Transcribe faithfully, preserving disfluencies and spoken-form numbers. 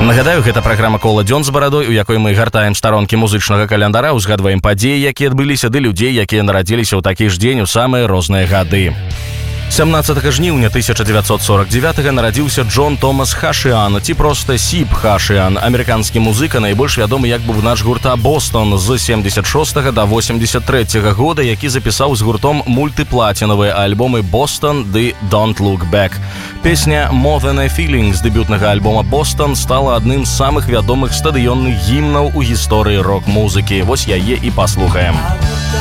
Нагадаю, гэта праграма «Кола дзён з барадой», у якой мы гартаем старонкі музычнага календара, узгадваем падзеі, якія адбыліся, ды людзей, якія нарадзіліся ў такі ж дзень у самыя розныя гады. сямнаццатага жніўня тысяча дзевяцьсот сорок девятага нарадзіўся Джон Томас Хашиан, ці проста Сіб Хашиан, амерыканскі музыка, найбольш вядомы як бубнач гурта «Бостон» з семьдесят шостага да восемьдесят трэцяга года, які запісаў з гуртом мультыплатінавыя альбомы «Бостон» ды «Don't Look Back». Песня «More Than a Feeling» з дэбютнага альбома «Бостон» стала адным з самых вядомых стадыённых гімнаў у гісторыі рок-музыкі. Вось яе і паслухаем.